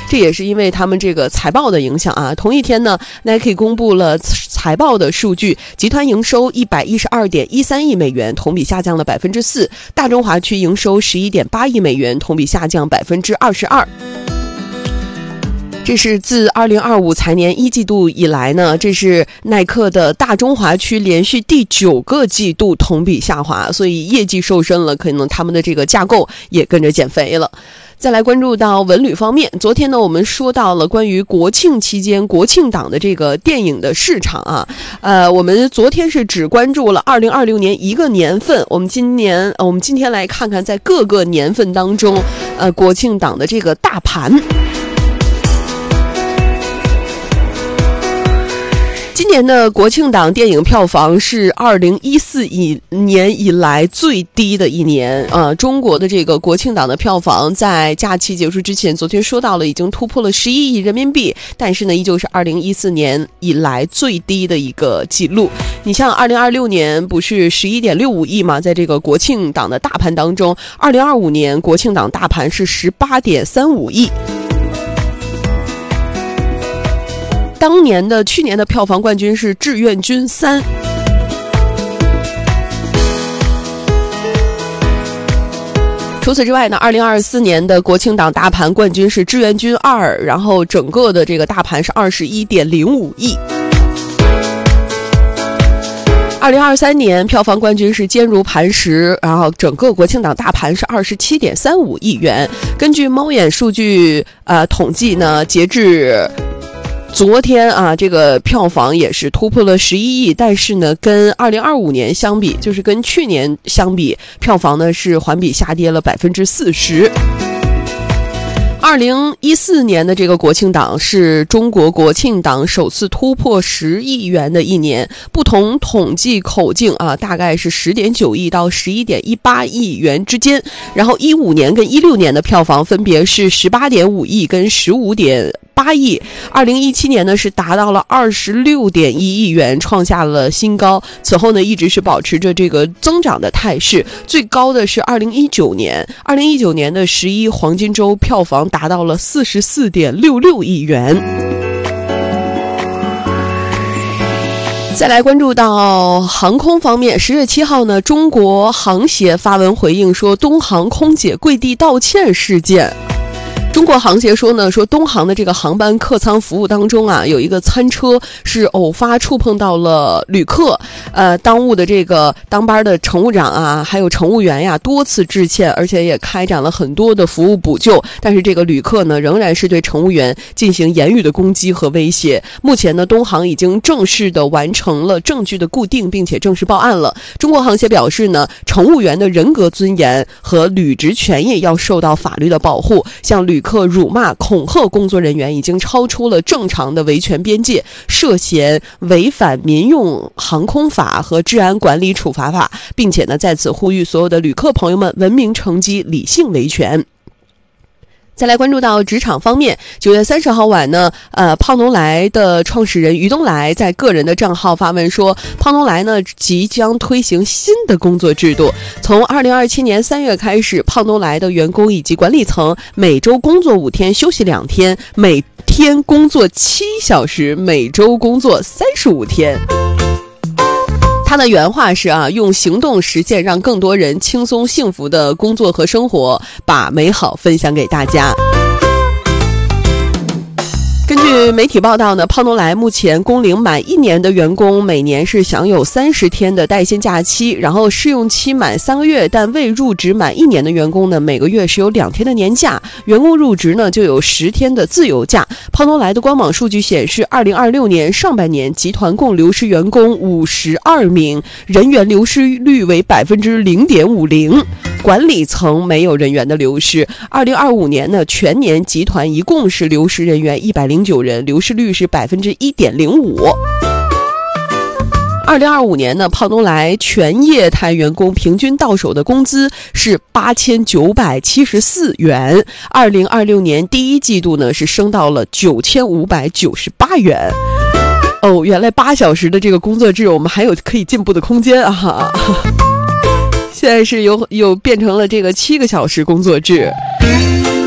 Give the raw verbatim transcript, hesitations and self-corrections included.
这也是因为他们这个财报的影响啊。同一天呢 Nike 公布了财报的数据，集团营收一百一十二点一三亿美元，同比下降了百分之四；大中华区营收十一点八亿美元，同比下降百分之二十二。这是自二零二五财年一季度以来呢，这是耐克的大中华区连续第九个季度同比下滑，所以业绩瘦身了，可能他们的这个架构也跟着减肥了。再来关注到文旅方面，昨天呢我们说到了关于国庆期间国庆档的这个电影的市场啊，呃，我们昨天是只关注了二零二六年一个年份，我们今年呃我们今天来看看在各个年份当中，呃，国庆档的这个大盘。今年的国庆档电影票房是二零一四年以来最低的一年，呃，中国的这个国庆档的票房在假期结束之前，昨天说到了已经突破了十一亿人民币，但是呢，依旧是二零一四年以来最低的一个记录。你像二零二六年不是十一点六五亿嘛，在这个国庆档的大盘当中，二零二五年国庆档大盘是十八点三五亿。当年的去年的票房冠军是《志愿军三》。除此之外呢，二零二四年的国庆档大盘冠军是《志愿军二》，然后整个的这个大盘是二十一点零五亿。二零二三年票房冠军是《坚如磐石》，然后整个国庆档大盘是二十七点三五亿元。根据猫眼数据呃统计呢，截至昨天啊，这个票房也是突破了十一亿，但是呢，跟二零二五年相比，就是跟去年相比，票房呢是环比下跌了百分之四十。二零一四年的这个国庆档是中国国庆档首次突破十亿元的一年，不同统计口径啊，大概是十点九亿到十一点一八亿元之间。然后一五年跟一六年的票房分别是十八点五亿跟十五点八亿。二零一七年呢是达到了二十六点一亿元，创下了新高。此后呢一直是保持着这个增长的态势，最高的是二零一九年，二零一九年的十一黄金周票房达到了四十四点六六亿元。再来关注到航空方面，十月七号呢，中国航协发文回应说，东航空姐跪地道歉事件。中国航协说呢，说东航的这个航班客舱服务当中啊，有一个餐车是偶发触碰到了旅客，呃，当务的这个当班的乘务长啊，还有乘务员呀，多次致歉，而且也开展了很多的服务补救，但是这个旅客呢，仍然是对乘务员进行言语的攻击和威胁。目前呢，东航已经正式的完成了证据的固定，并且正式报案了。中国航协表示呢，乘务员的人格尊严和履职权益要受到法律的保护，向旅客辱骂恐吓工作人员已经超出了正常的维权边界，涉嫌违反民用航空法和治安管理处罚法，并且呢在此呼吁所有的旅客朋友们文明乘机，理性维权。再来关注到职场方面，九月三十号晚呢，呃，胖东来的创始人于东来在个人的账号发文说，胖东来呢即将推行新的工作制度，从二零二七年三月开始，胖东来的员工以及管理层每周工作五天，休息两天，每天工作七小时，每周工作三十五天。他的原话是啊，用行动实现让更多人轻松幸福的工作和生活，把美好分享给大家。根据媒体报道呢，胖东来目前工龄满一年的员工每年是享有三十天的带薪假期，然后试用期满三个月但未入职满一年的员工呢，每个月是有两天的年假，员工入职呢就有十天的自由假。胖东来的官网数据显示，二零二六年上半年集团共流失员工五十二名，人员流失率为百分之零点五零，管理层没有人员的流失。二零二五年呢，全年集团一共是流失人员一百零九人，流失率是百分之一点零五。二零二五年呢，胖东来全业态员工平均到手的工资是八千九百七十四元，二零二六年第一季度呢是升到了九千五百九十八元。哦，原来八小时的这个工作制，我们还有可以进步的空间啊！现在是有有变成了这个七个小时工作制。